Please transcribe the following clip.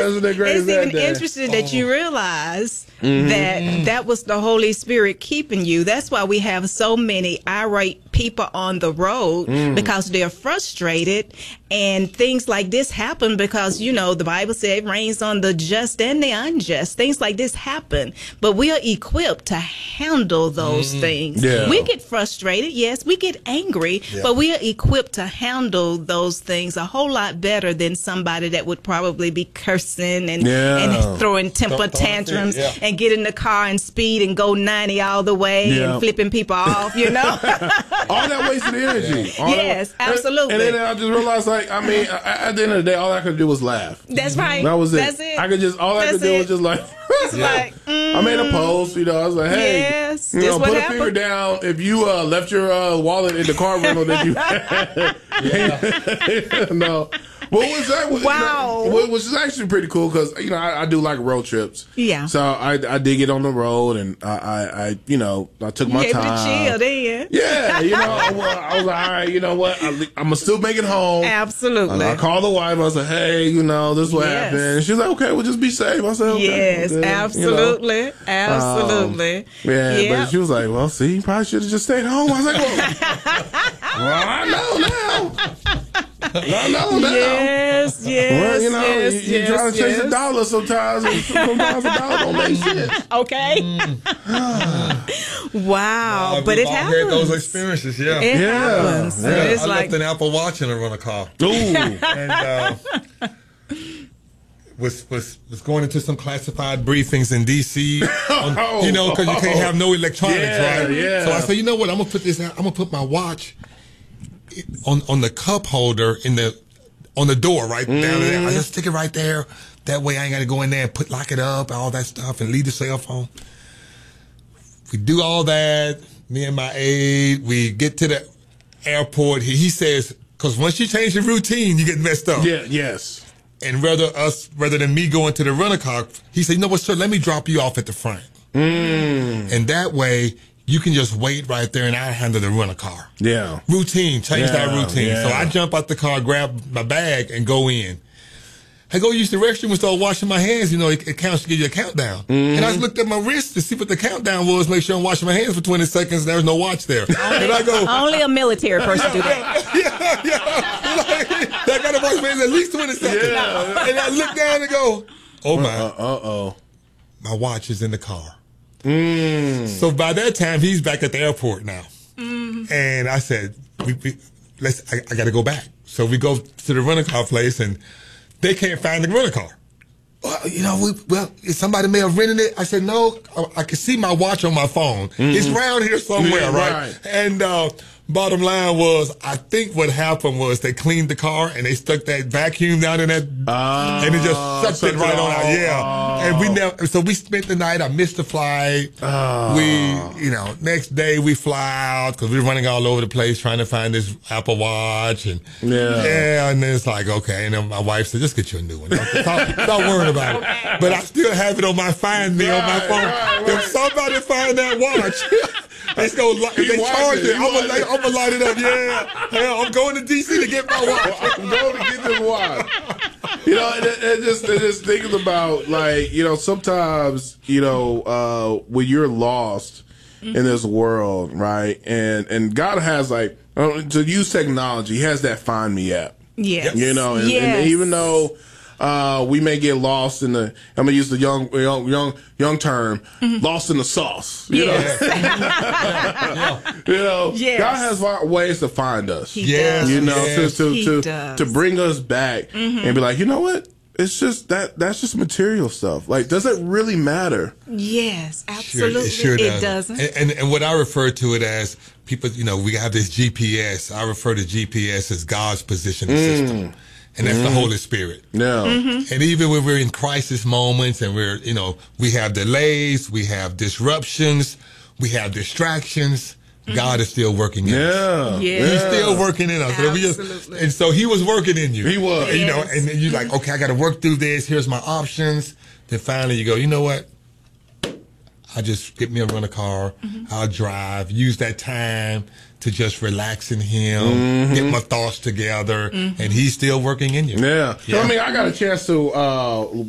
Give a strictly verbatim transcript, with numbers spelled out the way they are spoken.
Isn't that great? It's that even day? interesting that you realize Mm-hmm. that that was the Holy Spirit keeping you. That's why we have so many irate people on the road Mm. because they're frustrated, and things like this happen because, you know, the Bible said it rains on the just and the unjust. Things like this happen, but we are equipped to handle those things. Yeah. We get frustrated, yes, we get angry, Yeah. but we are equipped to handle those things a whole lot better than somebody that would probably be cursing and, Yeah. and throwing temper Don't- don't tantrums think, yeah. and get in the car and speed and go ninety all the way Yeah. and flipping people off, you know? All that wasted energy. All that- Yes, absolutely. And, and then I just realized, like, I mean, a- at the end of the day, all I could do was laugh. That's right. That was it. That's it. I could just, all I That's could do it. was just like, It's like, mm, I made a post, you know, I was like, hey, Yes, you this know, what put a happened. finger down if you uh, left your uh, wallet in the car rental that you had. No. Well, was that, Wow. You know, which is actually pretty cool because, you know, I, I do like road trips. Yeah. So I, I did get on the road and I, I, I you know, I took my you able to time. chill then. Yeah, you know, I, wa- I was like, all right, you know what? I, I'm going to still make it home. Absolutely. And I called the wife. I was like, hey, you know, this is what Yes. happened. And she's like, okay, well, just be safe. I said, okay. Yes, okay, you know. absolutely. Absolutely. Um, yeah, Yep. but she was like, well, see, you probably should have just stayed home. I was like, well, well I know now. I know now. Yes, yes, Well, you know, yes, you, you yes, try to chase yes. a dollar sometimes, and sometimes a dollar don't make sense. Okay. wow. Uh, but we've it all happens. had those experiences, yeah. It Yeah. happens. Yeah. It's I like, left an Apple Watch in a rental car. Ooh. and uh, was was was going into some classified briefings in D C on- Oh. you know, because you can't have no electronics, Yeah, right? yeah. So I said, you know what? I'm gonna put this. I'm gonna put my watch on on the cup holder in the on the door right down there. I just stick it right there. That way, I ain't got to go in there and put lock it up, all that stuff, and leave the cell phone. We do all that. Me and my aide, we get to the airport. He, he says, because once you change your routine, you get messed up. Yeah, yes. And rather us, rather than me going to the rental car, he said, you know what, sir, let me drop you off at the front. Mm. And that way, you can just wait right there and I handle the rental car. Yeah. Routine, change Yeah, that routine. yeah. So I jump out the car, grab my bag, and go in. I go use the restroom and start washing my hands. You know, it, it counts to give you a countdown. Mm-hmm. And I just looked at my wrist to see what the countdown was, make sure I'm washing my hands for twenty seconds. There's no watch there. and I go, only a military person do that. yeah, yeah. Like, I got to wash my hands at least twenty seconds. Yeah. And I look down and go, oh my, Uh oh. my watch is in the car. Mm. So by that time, he's back at the airport now. And I said, we, we, let's, I, I got to go back. So we go to the rental car place and they can't find the rental car. Well, you know, we, well, somebody may have rented it. I said, no, I, I can see my watch on my phone. It's around here somewhere, Yeah, right? right. And uh, bottom line was, I think what happened was they cleaned the car and they stuck that vacuum down in that, Oh, and it just sucked sucked it right it on out. all. Yeah. And we never, so we spent the night. I missed the flight. Oh. We, you know, next day we fly out because we're running all over the place trying to find this Apple Watch. And Yeah. yeah, and then it's like, okay. And then my wife said, just get you a new one. Don't, don't, don't worry about it. But I still have it on my Find Me on my Right, phone. right, If right. somebody find that watch, it's gonna, li- if You they watch charge it, it, you I'm gonna, watch light, it. I'm gonna light it up. Yeah. Yeah, I'm going to D C to get my watch. I'm going to get this watch. You know, it, it just it just thinking about, like, you know, sometimes, you know, uh, when you're lost in this world, right, and and God has, like, uh, to use technology, He has that Find Me app. Yes. You know, and, yes. and even though uh, we may get lost in the, I'm gonna use the young young young young term, lost in the sauce. You Yes. know, you know, Yes. God has fi- ways to find us. He Yes. does. You know, Yes. to He to to, does. to bring us back and be like, you know what? It's just that that's just material stuff. Like, does it really matter? Yes, Sure, absolutely. it sure does. doesn't. And, and and what I refer to it as, people, you know, we have this G P S. I refer to G P S as God's positioning system, and that's the Holy Spirit. No. And even when we're in crisis moments, and we're, you know, we have delays, we have disruptions, we have distractions. God is still working in us. Yeah. Yeah. He's still working in us. And we just- Absolutely. and so he was working in you. He was. And, you know, Yes. and then you're like, okay, I got to work through this. Here's my options. Then finally you go, you know what? I'll just get me a rental car. I'll drive, use that time to just relax in him, get my thoughts together, and he's still working in you. Yeah. Yeah. I mean, I got a chance to uh,